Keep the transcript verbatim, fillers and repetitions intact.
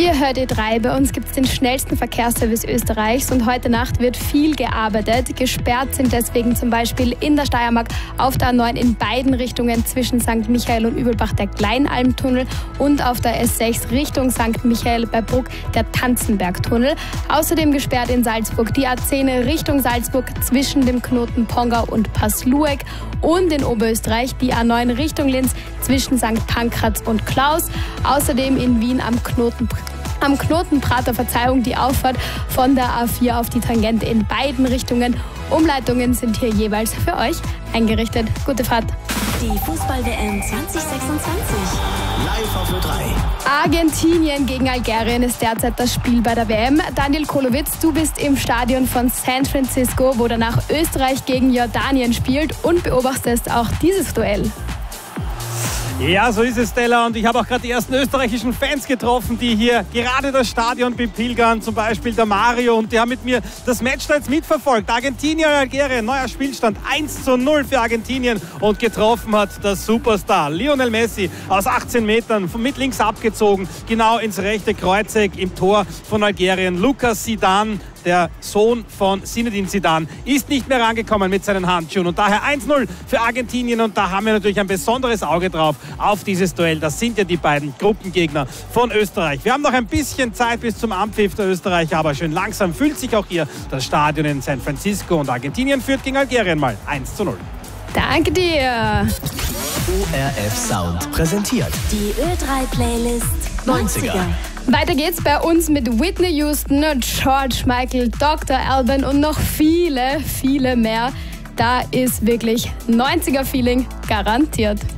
Ihr hört E drei, bei uns gibt es den schnellsten Verkehrsservice Österreichs und heute Nacht wird viel gearbeitet. Gesperrt sind deswegen zum Beispiel in der Steiermark auf der A neun in beiden Richtungen zwischen Sankt Michael und Übelbach der Kleinalmtunnel und auf der S sechs Richtung Sankt Michael bei Bruck der Tanzenbergtunnel. Außerdem gesperrt in Salzburg die A zehn Richtung Salzburg zwischen dem Knoten Pongau und Passlueck und in Oberösterreich die A neun Richtung Linz zwischen Sankt Pankraz und Klaus. Außerdem in Wien am Knoten Am Knotenprater, Verzeihung, die Auffahrt von der A vier auf die Tangente in beiden Richtungen. Umleitungen sind hier jeweils für euch eingerichtet. Gute Fahrt. Die Fußball-W M zwanzig sechsundzwanzig. Live auf Ö drei. Argentinien gegen Algerien ist derzeit das Spiel bei der W M. Daniel Kolowitz, du bist im Stadion von San Francisco, wo danach Österreich gegen Jordanien spielt und beobachtest auch dieses Duell. Ja, so ist es, Stella. Und ich habe auch gerade die ersten österreichischen Fans getroffen, die hier gerade das Stadion bepilgern. Zum Beispiel der Mario. Und die haben mit mir das Match da jetzt mitverfolgt. Argentinien, Algerien, neuer Spielstand. eins zu null für Argentinien. Und getroffen hat der Superstar Lionel Messi aus achtzehn Metern mit links abgezogen. Genau ins rechte Kreuzeck im Tor von Algerien. Lucas Zidane, der Sohn von Zinedine Zidane, ist nicht mehr rangekommen mit seinen Handschuhen. Und daher eins null für Argentinien. Und da haben wir natürlich ein besonderes Auge drauf auf dieses Duell. Das sind ja die beiden Gruppengegner von Österreich. Wir haben noch ein bisschen Zeit bis zum Anpfiff der Österreicher, aber schön langsam fühlt sich auch hier das Stadion in San Francisco. Und Argentinien führt gegen Algerien mal eins zu null. Danke dir. O R F Sound präsentiert Die Ö drei Playlist neunziger. Weiter geht's bei uns mit Whitney Houston, George Michael, Doktor Alban und noch viele, viele mehr. Da ist wirklich neunziger Feeling garantiert.